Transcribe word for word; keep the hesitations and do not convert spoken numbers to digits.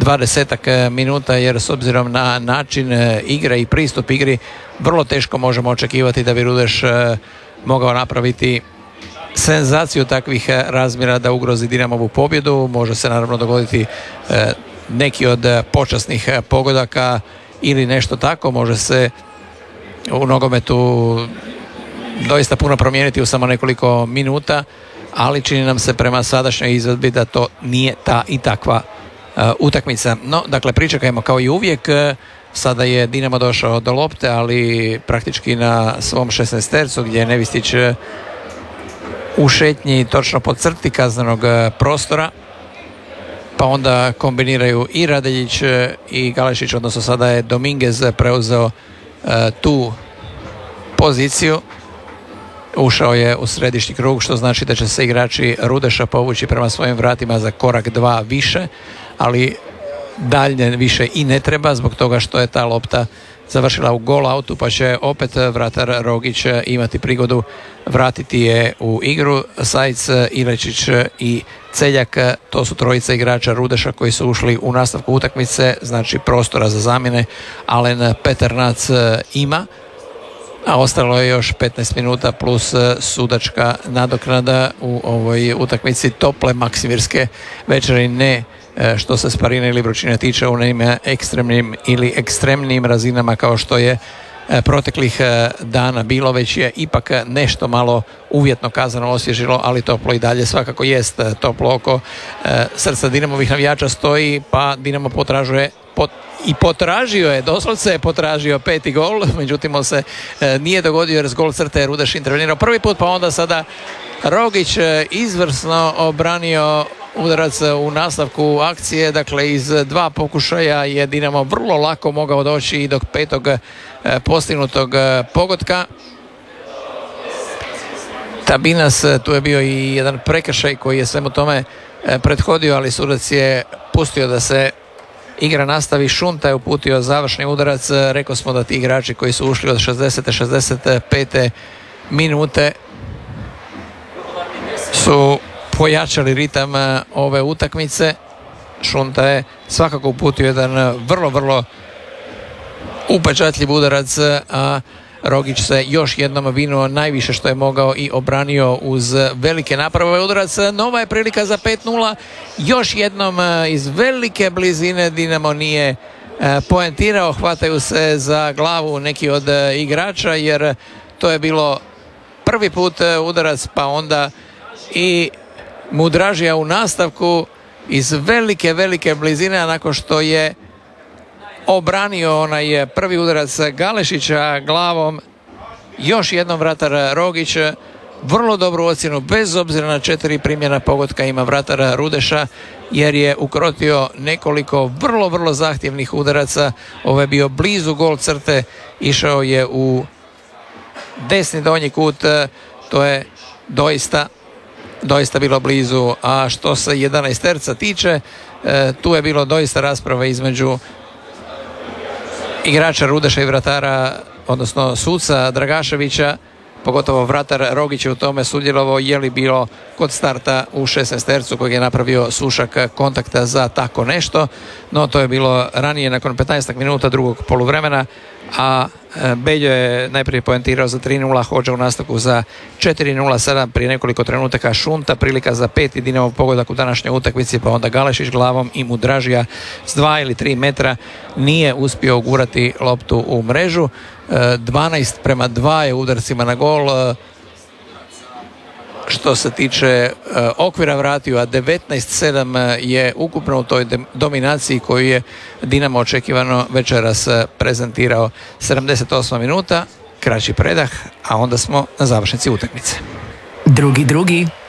dvadesetak minuta, jer s obzirom na način igre i pristup igri vrlo teško možemo očekivati da bi Rudeš mogao napraviti senzaciju takvih razmjera da ugrozi Dinamovu pobjedu. Može se naravno dogoditi neki od počasnih pogodaka ili nešto tako. Može se u nogometu doista puno promijeniti u samo nekoliko minuta, ali čini nam se prema sadašnjoj izvedbi da to nije ta i takva uh, utakmica. No, dakle, pričekajmo kao i uvijek. Sada je Dinamo došao do lopte, ali praktički na svom šesnaestercu gdje je Nevistić u šetnji točno po crti kaznenog prostora, pa onda kombiniraju i Radeljić i Galešić, odnosno sada je Dominguez preuzeo uh, tu poziciju. Ušao je u središnji krug, što znači da će se igrači Rudeša povući prema svojim vratima za korak dva više, ali dalje više i ne treba, zbog toga što je ta lopta završila u gol autu, pa će opet vratar Rogić imati prigodu vratiti je u igru. Sajc, Ilečić i Celjak, to su trojica igrača Rudeša koji su ušli u nastavku utakmice, znači prostora za zamjene Alen Peternac ima, a ostalo je još petnaest minuta plus sudačka nadoknada u ovoj utakmici tople maksimirske večeri, ne što se Sparine ili vrućine tiče u nekim ekstremnim ili ekstremnim razinama kao što je proteklih dana bilo, već je ipak nešto malo uvjetno kazano osvježilo, ali toplo i dalje svakako jest. Toplo oko srca Dinamovih navijača stoji, pa Dinamo potražuje pot, i potražio je, doslovce je potražio peti gol, međutim on se nije dogodio jer s gol crte je Rudeš intervenirao prvi put, pa onda sada Rogić izvrsno obranio udarac u nastavku akcije. Dakle, iz dva pokušaja je Dinamo vrlo lako mogao doći i do petog postignutog pogotka. Tabinas, tu je bio i jedan prekršaj koji je svemu tome prethodio, ali sudac je pustio da se igra nastavi. Šunta je uputio završni udarac. Rekao smo da ti igrači koji su ušli od šezdesete šezdeset pete minute su pojačali ritam ove utakmice. Šunta je svakako uputio jedan vrlo, vrlo upečatljiv udarac, a Rogić se još jednom vinuo najviše što je mogao i obranio uz velike naprave. Ovaj udarac, nova je prilika za pet nula. Još jednom iz velike blizine Dinamo nije poentirao. Hvataju se za glavu neki od igrača, jer to je bilo prvi put udarac, pa onda i Mudražija u nastavku iz velike, velike blizine, a nakon što je obranio onaj prvi udarac Galešića glavom, još jednom vratar Rogić. Vrlo dobru ocjenu, bez obzira na četiri primjena pogotka, ima vratar Rudeša, jer je ukrotio nekoliko vrlo, vrlo zahtjevnih udaraca. Ovo je bio blizu gol crte, išao je u desni donji kut, to je doista doista bilo blizu. A što se jedanaesterca tiče, tu je bilo doista rasprava između igrača Rudeša i vratara, odnosno suca Dragaševića. Pogotovo vratar Rogić je u tome sudjelovao, je li bilo kod starta u šesnaestercu kojeg je napravio Sušak kontakta za tako nešto, no to je bilo ranije nakon petnaest minuta drugog poluvremena, a Beljo je najprije poentirao za tri nula, Hodža u nastavku za četiri nula. Sada prije nekoliko trenutaka Šunta, prilika za peti Dinamov pogodak u današnjoj utakmici, pa onda Galešić glavom i Mudražija s dva ili tri metra nije uspio ugurati loptu u mrežu. dvanaest prema dva je udarcima na gol što se tiče uh, okvira vratio, a devetnaest sedam je ukupno u toj de- dominaciji koju je Dinamo očekivano večeras prezentirao. sedamdeset osma minuta, kraći predah, a onda smo na završnici utakmice. Drugi, drugi.